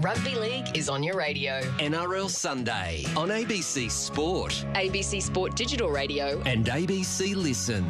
Rugby League is on your radio. NRL Sunday on ABC Sport. ABC Sport Digital Radio. And ABC Listen.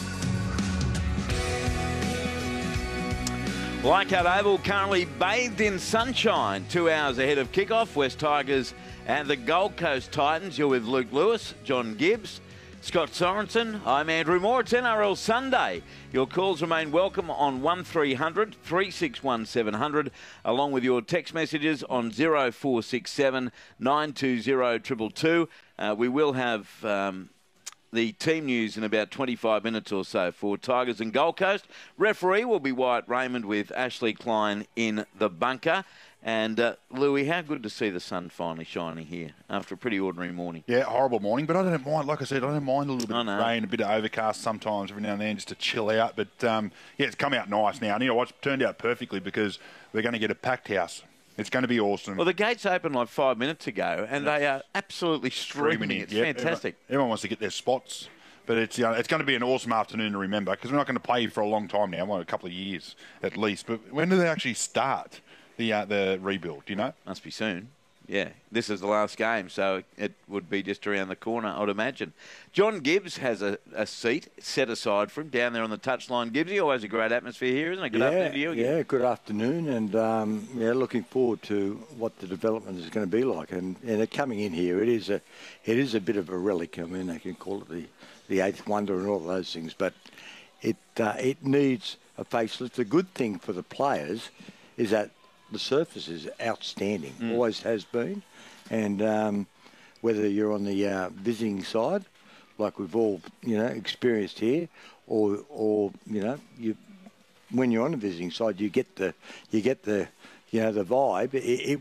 Leichhardt Oval currently bathed in sunshine. 2 hours ahead of kickoff, West Tigers and the Gold Coast Titans. You're with Luke Lewis, John Gibbs, Scott Sorensen. I'm Andrew Moore. It's NRL Sunday. Your calls remain welcome on 1300 361 700, along with your text messages on 0467 920 222. We will have the team news in about 25 minutes or so for Tigers and Gold Coast. Referee will be Wyatt Raymond with Ashley Klein in the bunker. And, Louis, how good to see the sun finally shining here after a pretty ordinary morning. Yeah, horrible morning, but I don't mind, like I said, I don't mind a little bit of rain, a bit of overcast sometimes every now and then just to chill out. But, yeah, it's come out nice now. And you know what? It's turned out perfectly because we're going to get a packed house. It's going to be awesome. Well, the gates opened like 5 minutes ago, and they are absolutely streaming. It's fantastic. Everyone wants to get their spots. But it's going to be an awesome afternoon to remember because we're not going to play for a long time now, well, a couple of years at least. But when do they actually start the rebuild, do you know? Must be soon. Yeah, this is the last game, so it would be just around the corner, I'd imagine. John Gibbs has a seat set aside for him down there on the touchline. Gibbsy, always a great atmosphere here, isn't it? Good afternoon to you again. Yeah, good afternoon, and looking forward to what the development is going to be like. And coming in here, it is a bit of a relic. I mean, they can call it the eighth wonder and all those things, but it needs a facelift. The good thing for the players is that the surface is outstanding, always has been. And whether you're on the visiting side, like we've all, experienced here, or when you're on the visiting side, you get the vibe.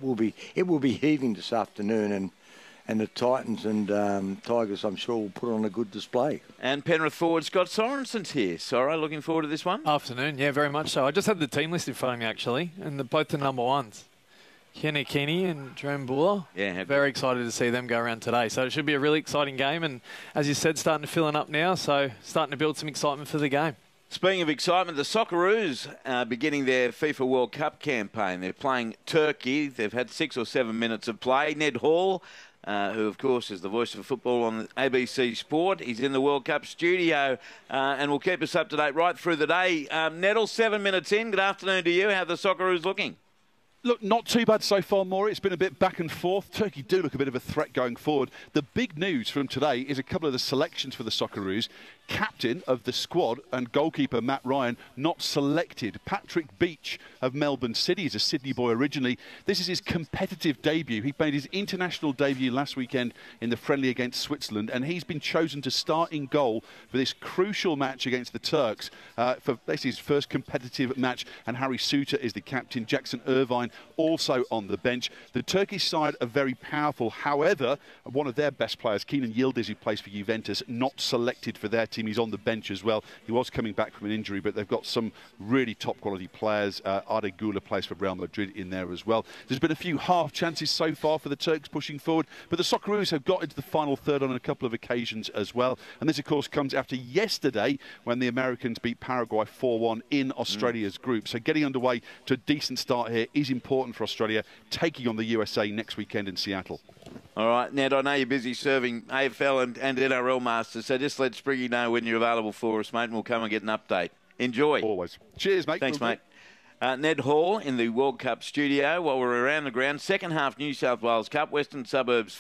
It will be heaving this afternoon, and the Titans and Tigers, I'm sure, will put on a good display. And Penrith forward Scott Sorensen's here. Sora, looking forward to this one? Afternoon, yeah, very much so. I just had the team list in front of me, actually, and both the number ones. Kenny Keaney and Jerome Buller. Yeah, very excited to see them go around today. So it should be a really exciting game, and as you said, starting to fill up now, so starting to build some excitement for the game. Speaking of excitement, the Socceroos are beginning their FIFA World Cup campaign. They're playing Turkey. They've had 6 or 7 minutes of play. Ned Hall, who, of course, is the voice of football on ABC Sport. He's in the World Cup studio and will keep us up to date right through the day. Nettle, 7 minutes in. Good afternoon to you. How are the Socceroos looking? Look, not too bad so far, Maury. It's been a bit back and forth. Turkey do look a bit of a threat going forward. The big news from today is a couple of the selections for the Socceroos. Captain of the squad and goalkeeper Matt Ryan not selected. Patrick Beach of Melbourne City is a Sydney boy originally. This is his competitive debut. He made his international debut last weekend in the friendly against Switzerland, and he's been chosen to start in goal for this crucial match against the Turks. This is his first competitive match, and Harry Suter is the captain. Jackson Irvine also on the bench. The Turkish side are very powerful. However, one of their best players, Kenan Yildiz, who plays for Juventus, not selected for their team. He's on the bench as well. He was coming back from an injury, but they've got some really top quality players. Arda Güler plays for Real Madrid in there as well. There's been a few half chances so far for the Turks pushing forward, but the Socceroos have got into the final third on a couple of occasions as well. And this, of course, comes after yesterday when the Americans beat Paraguay 4-1 in Australia's group. So getting underway to a decent start here is important for Australia, taking on the USA next weekend in Seattle. All right, Ned, I know you're busy serving AFL and NRL Masters, so just let Spriggy know when you're available for us, mate, and we'll come and get an update. Enjoy. Always. Cheers, mate. Thanks, mate. Ned Hall in the World Cup studio. While we're around the ground, second half New South Wales Cup, Western Suburbs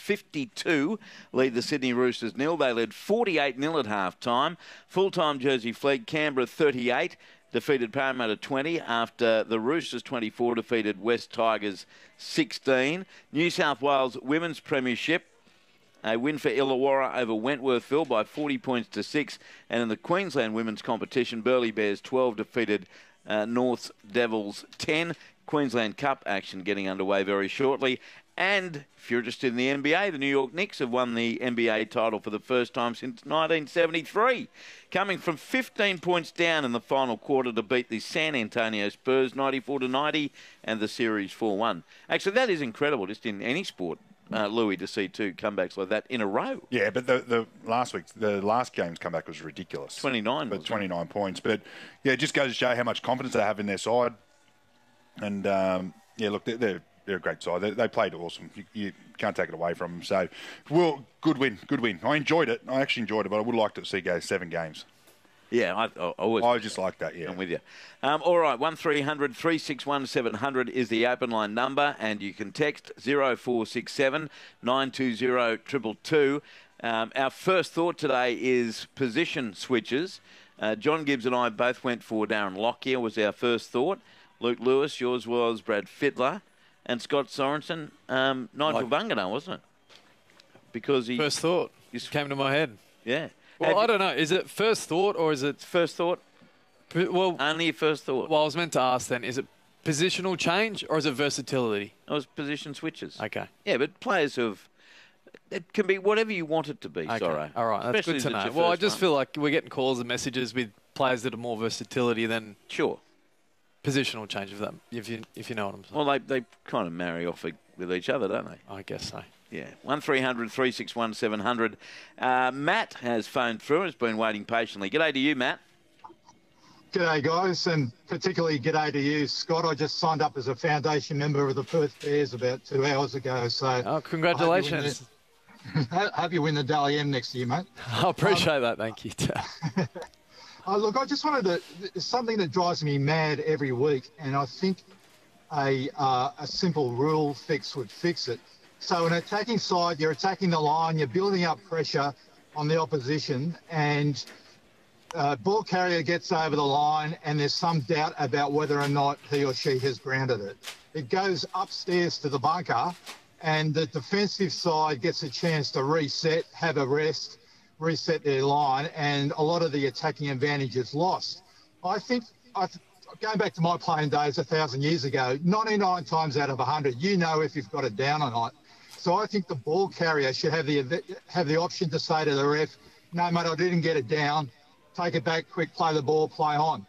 52 lead the Sydney Roosters 0. They led 48-0 at half-time. Full-time Jersey Flegg, Canberra 38. Defeated Parramatta 20 after the Roosters 24 defeated West Tigers 16. New South Wales Women's Premiership, a win for Illawarra over Wentworthville by 40 points to 6. And in the Queensland Women's Competition, Burleigh Bears 12 defeated North Devils 10. Queensland Cup action getting underway very shortly. And if you're interested in the NBA, the New York Knicks have won the NBA title for the first time since 1973, coming from 15 points down in the final quarter to beat the San Antonio Spurs 94-90 and the series 4-1. Actually, that is incredible just in any sport, Louis, to see two comebacks like that in a row. Yeah, but the last game's comeback was ridiculous. 29. But 29 points. But, yeah, it just goes to show how much confidence they have in their side. And, yeah, look, they're they're a great side. They played awesome. You can't take it away from them. So, well, good win. I enjoyed it. I actually enjoyed it, but I would like to see it go 7 games. Yeah, I always. I just like that. Yeah, I'm with you. All right, 1300 361 700 is the open line number, and you can text 0467 920 222. Our first thought today is position switches. John Gibbs and I both went for Darren Lockyer was our first thought. Luke Lewis, yours was Brad Fittler, and Scott Sorensen, Nigel Vunganer, wasn't it? Because he first thought came to my head. Yeah. Well, I don't know. Is it first thought or is it first thought? Well, only first thought. Well, I was meant to ask then. Is it positional change or is it versatility? It was position switches. Okay. Yeah, but players have. It can be whatever you want it to be. Okay. Sorry. All right, that's Especially good to know. Well, I just feel like we're getting calls and messages with players that are more versatility than positional change. If you know what I'm saying. Well, they kind of marry off with each other, don't they? I guess so. Yeah, 1300 361 700. Matt has phoned through and has been waiting patiently. G'day to you, Matt. G'day, guys, and particularly g'day to you, Scott. I just signed up as a foundation member of the Perth Bears about 2 hours ago. So, congratulations. Hope you win the Dally M next year, mate. I appreciate that. Thank you. Look, I just wanted to. Something that drives me mad every week, and I think a simple rule fix would fix it. So an attacking side, you're attacking the line, you're building up pressure on the opposition, and ball carrier gets over the line and there's some doubt about whether or not he or she has grounded it. It goes upstairs to the bunker and the defensive side gets a chance to reset, have a rest, reset their line, and a lot of the attacking advantage is lost. I think, going back to my playing days 1,000 years ago, 99 times out of 100, you know if you've got it down or not. So I think the ball carrier should have the option to say to the ref, no, mate, I didn't get it down. Take it back, quick, play the ball, play on.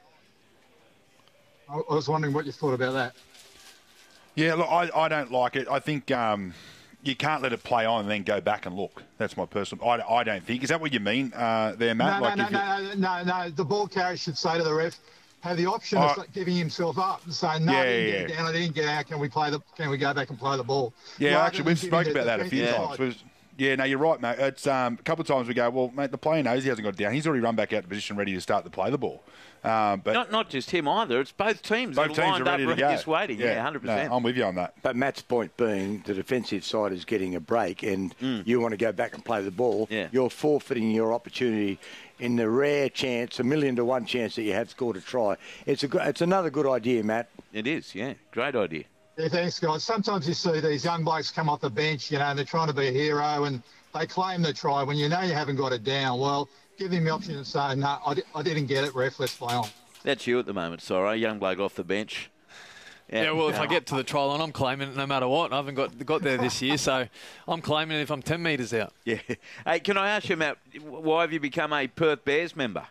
I was wondering what you thought about that. Yeah, look, I don't like it. I think you can't let it play on and then go back and look. That's my personal... I don't think. Is that what you mean there, Matt? No. The ball carrier should say to the ref, have the option of giving himself up and saying, no, I didn't get it down, I didn't get out, can we go back and play the ball? Yeah, actually, we've spoken about that a few times. Yeah, no, you're right, mate. It's a couple of times we go, well, mate, the player knows he hasn't got it down. He's already run back out to position ready to start to play the ball. But not just him either. It's both teams. Both teams are ready to go. Just waiting. Yeah, 100%. No, I'm with you on that. But Matt's point being the defensive side is getting a break and you want to go back and play the ball. Yeah. You're forfeiting your opportunity in the rare chance, 1,000,000 to 1 chance that you have scored a try. It's another good idea, Matt. It is, yeah. Great idea. Yeah, thanks, guys. Sometimes you see these young blokes come off the bench, and they're trying to be a hero and they claim the try when you know you haven't got it down. Well, give them the option of saying, no, I didn't get it, ref, let's play on. That's you at the moment, Sorry. Young bloke off the bench. Yeah, well, if I get to the try line, I'm claiming it no matter what. I haven't got there this year, so I'm claiming it if I'm 10 metres out. Yeah. Hey, can I ask you, Matt, why have you become a Perth Bears member?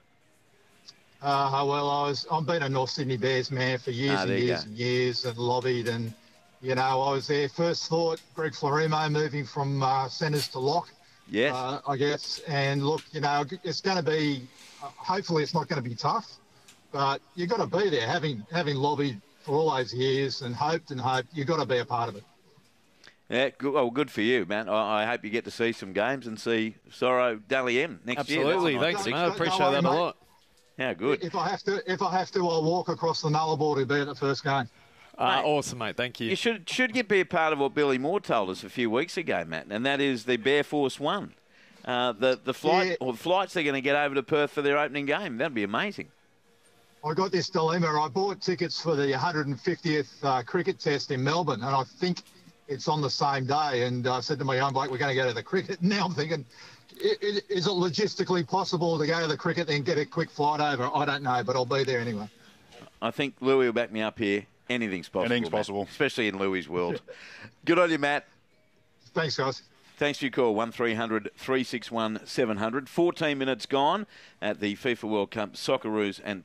Well, I've been a North Sydney Bears man for years and years and lobbied and, I was there. First thought, Greg Florimo moving from centres to lock. Yes. I guess. And look, it's going to be, hopefully it's not going to be tough, but you've got to be there. Having lobbied for all those years and hoped, you've got to be a part of it. Yeah, good for you, man. I hope you get to see some games and see Sorrow Dally M next year. Absolutely, thanks, mate. I appreciate that a lot. Yeah, good. If I have to, I'll walk across the Nullarbor to be at the first game. Awesome, mate. Thank you. You should be a part of what Billy Moore told us a few weeks ago, Matt, and that is the Bear Force One. The flights they're going to get over to Perth for their opening game. That'd be amazing. I got this dilemma. I bought tickets for the 150th cricket test in Melbourne, and I think it's on the same day. And I said to my young bloke, we're going to go to the cricket. And now I'm thinking, is it logistically possible to go to the cricket and get a quick flight over? I don't know, but I'll be there anyway. I think Louis will back me up here. Anything's possible. Anything's possible. Especially in Louis' world. Good on you, Matt. Thanks, guys. Thanks for your call, 1300 361 700. 14 minutes gone at the FIFA World Cup Socceroos and